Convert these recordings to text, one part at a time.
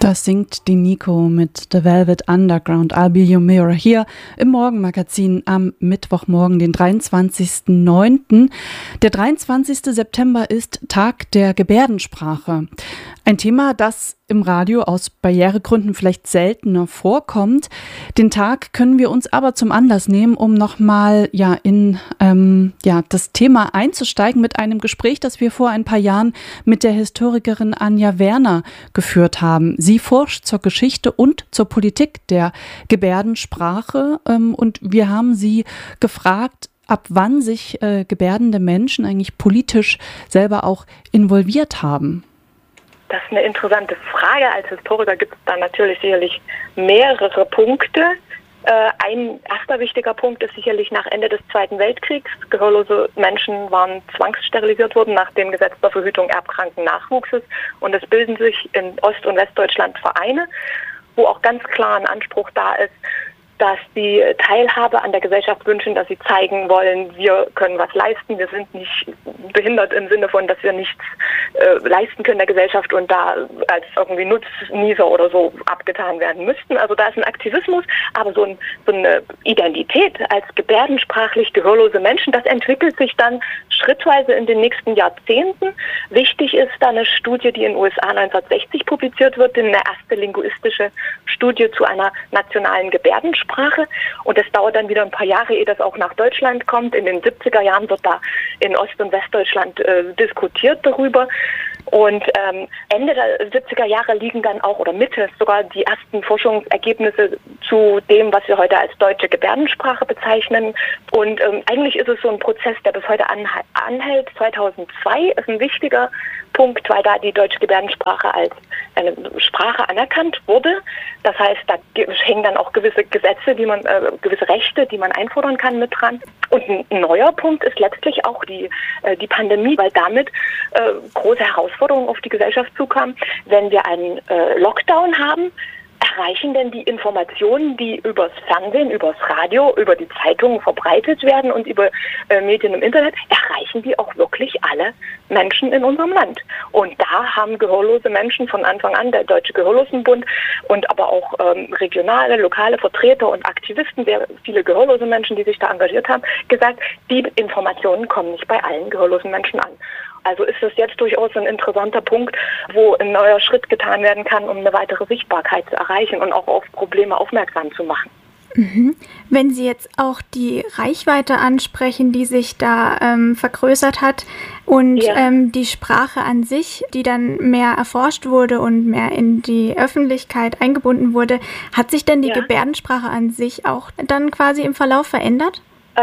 Das singt die Nico mit The Velvet Underground, I'll Be Your Mirror, hier im Morgenmagazin am Mittwochmorgen, den 23.09. Der 23. September ist Tag der Gebärdensprache. Ein Thema, das im Radio aus Barrieregründen vielleicht seltener vorkommt. Den Tag können wir uns aber zum Anlass nehmen, um nochmal in das Thema einzusteigen mit einem Gespräch, das wir vor ein paar Jahren mit der Historikerin Anja Werner geführt haben. Sie forscht zur Geschichte und zur Politik der Gebärdensprache und wir haben sie gefragt, ab wann sich gebärdende Menschen eigentlich politisch selber auch involviert haben. Das ist eine interessante Frage. Als Historiker gibt es da natürlich sicherlich mehrere Punkte. Ein erster wichtiger Punkt ist sicherlich nach Ende des Zweiten Weltkriegs. Gehörlose Menschen waren zwangssterilisiert worden nach dem Gesetz zur Verhütung erbkranken Nachwuchses. Und es bilden sich in Ost- und Westdeutschland Vereine, wo auch ganz klar ein Anspruch da ist, dass die Teilhabe an der Gesellschaft wünschen, dass sie zeigen wollen, wir können was leisten, wir sind nicht behindert im Sinne von, dass wir nichts leisten können der Gesellschaft und da als irgendwie Nutznießer oder so abgetan werden müssten. Also da ist ein Aktivismus, aber so eine Identität als gebärdensprachlich gehörlose Menschen, das entwickelt sich dann schrittweise in den nächsten Jahrzehnten. Wichtig ist da eine Studie, die in den USA 1960 publiziert wird, eine erste linguistische Studie zu einer nationalen Gebärdensprache. Und es dauert dann wieder ein paar Jahre, ehe das auch nach Deutschland kommt. In den 70er Jahren wird da in Ost- und Westdeutschland diskutiert darüber. Und Ende der 70er Jahre liegen dann auch, oder Mitte sogar, die ersten Forschungsergebnisse zu dem, was wir heute als deutsche Gebärdensprache bezeichnen. Und eigentlich ist es so ein Prozess, der bis heute anhält. 2002 ist ein wichtiger Punkt, weil da die deutsche Gebärdensprache als eine Sprache anerkannt wurde. Das heißt, da hängen dann auch gewisse Gesetze, gewisse Rechte, die man einfordern kann, mit dran. Und ein neuer Punkt ist letztlich auch die Pandemie, weil damit große Herausforderungen auf die Gesellschaft zukamen. Wenn wir einen Lockdown haben, erreichen denn die Informationen, die übers Fernsehen, übers Radio, über die Zeitungen verbreitet werden und über Medien im Internet, erreichen die auch wirklich alle Menschen in unserem Land? Und da haben gehörlose Menschen von Anfang an, der Deutsche Gehörlosenbund und aber auch regionale, lokale Vertreter und Aktivisten, sehr viele gehörlose Menschen, die sich da engagiert haben, gesagt, die Informationen kommen nicht bei allen gehörlosen Menschen an. Also ist es jetzt durchaus ein interessanter Punkt, wo ein neuer Schritt getan werden kann, um eine weitere Sichtbarkeit zu erreichen und auch auf Probleme aufmerksam zu machen. Mhm. Wenn Sie jetzt auch die Reichweite ansprechen, die sich da vergrößert hat und die Sprache an sich, die dann mehr erforscht wurde und mehr in die Öffentlichkeit eingebunden wurde, hat sich denn die Gebärdensprache an sich auch dann quasi im Verlauf verändert?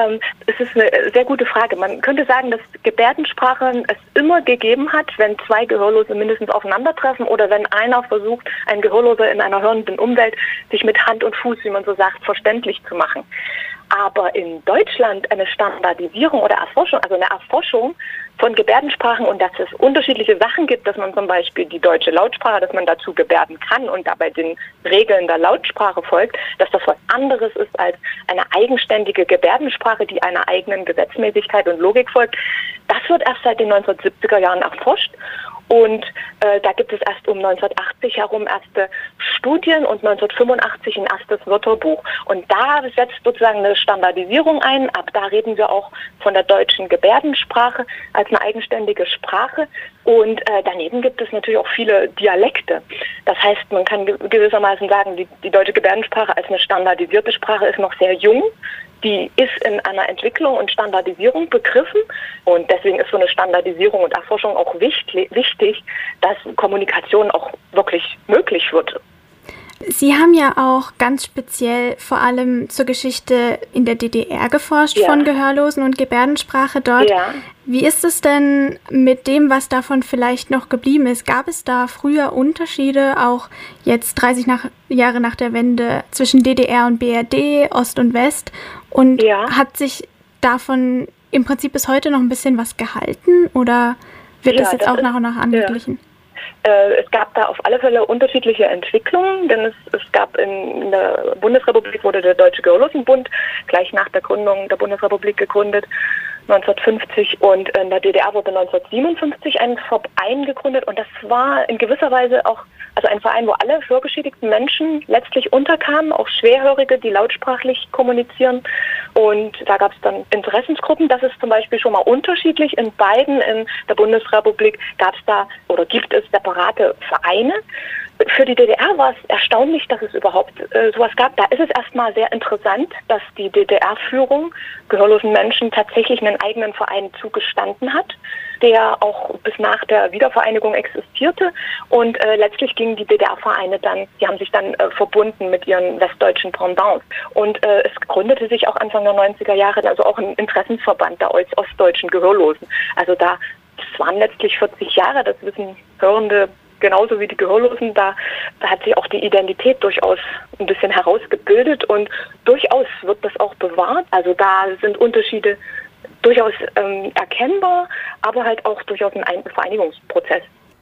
Es ist eine sehr gute Frage. Man könnte sagen, dass Gebärdensprache es immer gegeben hat, wenn zwei Gehörlose mindestens aufeinandertreffen oder wenn einer versucht, ein Gehörloser in einer hörenden Umwelt, sich mit Hand und Fuß, wie man so sagt, verständlich zu machen. Aber in Deutschland eine Standardisierung oder Erforschung, also eine Erforschung von Gebärdensprachen und dass es unterschiedliche Sachen gibt, dass man zum Beispiel die deutsche Lautsprache, dass man dazu gebärden kann und dabei den Regeln der Lautsprache folgt, dass das was anderes ist als eine eigenständige Gebärdensprache, die einer eigenen Gesetzmäßigkeit und Logik folgt. Das wird erst seit den 1970er Jahren erforscht. Und da gibt es erst um 1980 herum erste Studien und 1985 ein erstes Wörterbuch. Und da setzt sozusagen eine Standardisierung ein. Ab da reden wir auch von der deutschen Gebärdensprache als eine eigenständige Sprache. Und daneben gibt es natürlich auch viele Dialekte. Das heißt, man kann gewissermaßen sagen, die deutsche Gebärdensprache als eine standardisierte Sprache ist noch sehr jung. Die ist in einer Entwicklung und Standardisierung begriffen und deswegen ist so eine Standardisierung und Erforschung auch wichtig, dass Kommunikation auch wirklich möglich wird. Sie haben ja auch ganz speziell vor allem zur Geschichte in der DDR geforscht von Gehörlosen und Gebärdensprache dort. Ja. Wie ist es denn mit dem, was davon vielleicht noch geblieben ist? Gab es da früher Unterschiede, auch jetzt 30 Jahre nach der Wende, zwischen DDR und BRD, Ost und West? Und hat sich davon im Prinzip bis heute noch ein bisschen was gehalten oder wird das jetzt auch nach und nach angeglichen? Es gab da auf alle Fälle unterschiedliche Entwicklungen, denn es gab in der Bundesrepublik wurde der Deutsche Gehörlosenbund gleich nach der Gründung der Bundesrepublik gegründet, 1950, und in der DDR wurde 1957 ein Verein gegründet und das war in gewisser Weise auch Also ein Verein, wo alle hörgeschädigten Menschen letztlich unterkamen, auch Schwerhörige, die lautsprachlich kommunizieren. Und da gab es dann Interessensgruppen. Das ist zum Beispiel schon mal unterschiedlich. In beiden, in der Bundesrepublik, gab es da oder gibt es separate Vereine. Für die DDR war es erstaunlich, dass es überhaupt sowas gab. Da ist es erstmal sehr interessant, dass die DDR-Führung gehörlosen Menschen tatsächlich einen eigenen Verein zugestanden hat, der auch bis nach der Wiedervereinigung existierte. Und letztlich gingen die DDR-Vereine dann, die haben sich dann verbunden mit ihren westdeutschen Pendants. Und es gründete sich auch Anfang der 90er Jahre also auch ein Interessensverband der ostdeutschen Gehörlosen. Also das waren letztlich 40 Jahre, das wissen Hörende genauso wie die Gehörlosen, da hat sich auch die Identität durchaus ein bisschen herausgebildet und durchaus wird das auch bewahrt. Also da sind Unterschiede durchaus erkennbar, aber halt auch durchaus ein Vereinigungsprozess.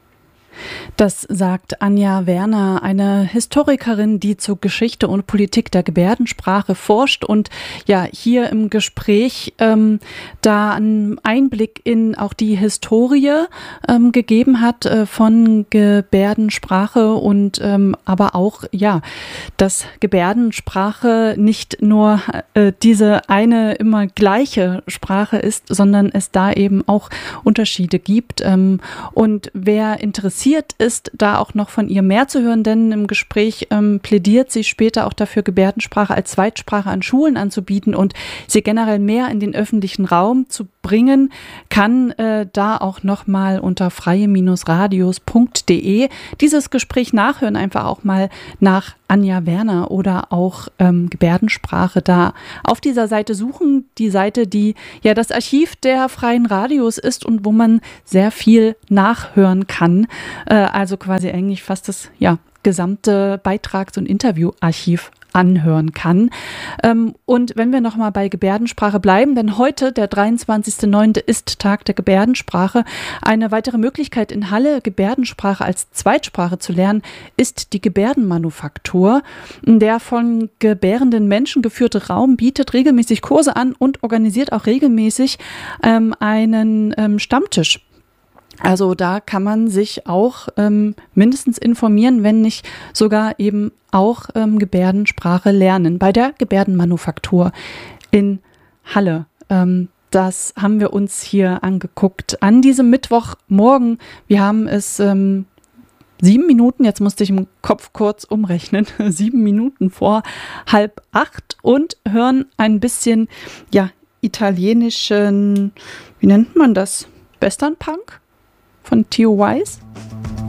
Das sagt Anja Werner, eine Historikerin, die zur Geschichte und Politik der Gebärdensprache forscht und ja hier im Gespräch da einen Einblick in auch die Historie gegeben hat von Gebärdensprache und aber auch ja, dass Gebärdensprache nicht nur diese eine immer gleiche Sprache ist, sondern es da eben auch Unterschiede gibt. Und wer interessiert ist, da auch noch von ihr mehr zu hören, denn im Gespräch plädiert sie später auch dafür, Gebärdensprache als Zweitsprache an Schulen anzubieten und sie generell mehr in den öffentlichen Raum zu bringen, kann da auch nochmal unter freie-radios.de dieses Gespräch nachhören, einfach auch mal nach Anja Werner oder auch Gebärdensprache da auf dieser Seite suchen. Die Seite, die ja das Archiv der Freien Radios ist und wo man sehr viel nachhören kann. Also quasi eigentlich fast das gesamte Beitrags- und Interviewarchiv anhören kann. Und wenn wir nochmal bei Gebärdensprache bleiben, denn heute, der 23.09., ist Tag der Gebärdensprache. Eine weitere Möglichkeit in Halle, Gebärdensprache als Zweitsprache zu lernen, ist die Gebärdenmanufaktur. Der von gebärenden Menschen geführte Raum bietet regelmäßig Kurse an und organisiert auch regelmäßig einen Stammtisch. Also da kann man sich auch mindestens informieren, wenn nicht sogar eben auch Gebärdensprache lernen. Bei der Gebärdenmanufaktur in Halle. Das haben wir uns hier angeguckt. An diesem Mittwochmorgen, wir haben es 7 Minuten, jetzt musste ich im Kopf kurz umrechnen, 7 Minuten vor 7:30 und hören ein bisschen italienischen, wie nennt man das? Western Punk? Von Theo Wise.